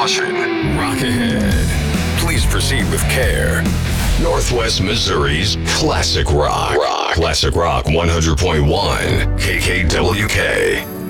caution. Rock ahead. Please proceed with care. Northwest Missouri's Classic Rock. Classic Rock 100.1 KKWK.